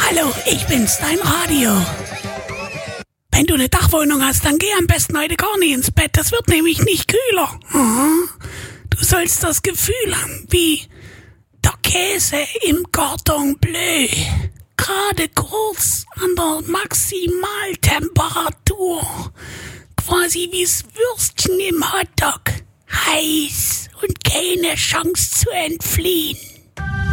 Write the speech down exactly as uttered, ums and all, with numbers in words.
Hallo, ich bin's, dein Radio. Wenn du eine Dachwohnung hast, dann geh am besten heute gar nicht ins Bett. Das wird nämlich nicht kühler. Du sollst das Gefühl haben, wie der Käse im Cordon Bleu. Gerade kurz an der Maximaltemperatur. Quasi wie's Würstchen im Hotdog. Heiß und keine Chance zu entfliehen.